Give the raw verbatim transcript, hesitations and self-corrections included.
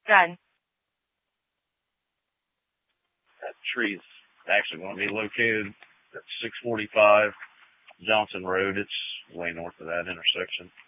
Done. That tree's actually going to be located at six forty-five Johnson Road. It's way north of that intersection.